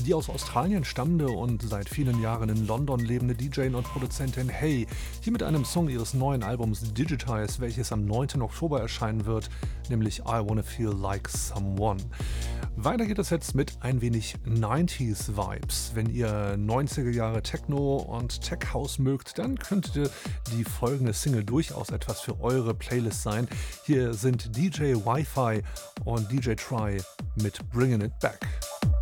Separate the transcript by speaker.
Speaker 1: Die aus Australien stammende und seit vielen Jahren in London lebende DJ und Produzentin Hey, hier mit einem Song ihres neuen Albums Digitize, welches am 9. Oktober erscheinen wird, nämlich I Wanna Feel Like Someone. Weiter geht es jetzt mit ein wenig 90s Vibes. Wenn ihr 90er Jahre Techno und Tech House mögt, dann könnte die folgende Single durchaus etwas für eure Playlist sein. Hier sind DJ Wi-Fi und DJ Try mit Bringing It Back.